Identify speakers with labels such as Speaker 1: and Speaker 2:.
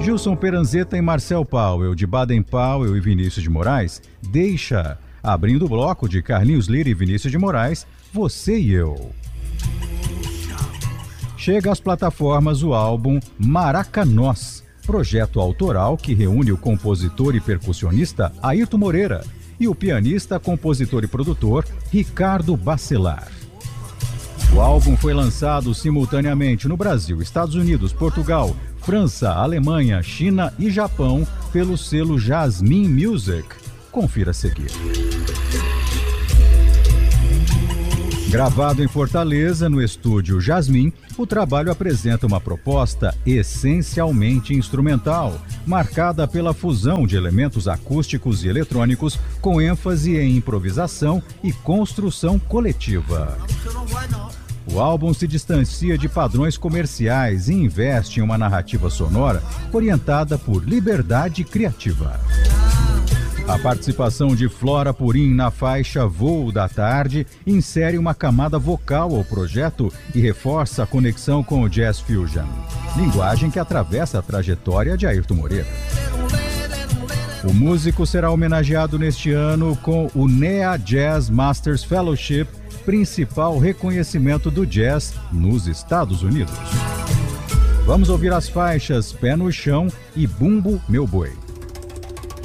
Speaker 1: Gilson Peranzeta e Marcel Powell, de Baden Powell e Vinícius de Moraes, Deixa. Abrindo o bloco de Carlinhos Lira e Vinícius de Moraes, Você e Eu. Chega às plataformas o álbum Maracanós, projeto autoral que reúne o compositor e percussionista Ayrton Moreira e o pianista, compositor e produtor Ricardo Bacelar. O álbum foi lançado simultaneamente no Brasil, Estados Unidos, Portugal, França, Alemanha, China e Japão pelo selo Jasmine Music. Confira a seguir. Gravado em Fortaleza, no estúdio Jasmine, o trabalho apresenta uma proposta essencialmente instrumental, marcada pela fusão de elementos acústicos e eletrônicos, com ênfase em improvisação e construção coletiva. O álbum se distancia de padrões comerciais e investe em uma narrativa sonora orientada por liberdade criativa. A participação de Flora Purim na faixa Voo da Tarde insere uma camada vocal ao projeto e reforça a conexão com o Jazz Fusion, linguagem que atravessa a trajetória de Ayrton Moreira. O músico será homenageado neste ano com o NEA Jazz Masters Fellowship, principal reconhecimento do jazz nos Estados Unidos. Vamos ouvir as faixas Pé no Chão e Bumbo Meu Boi.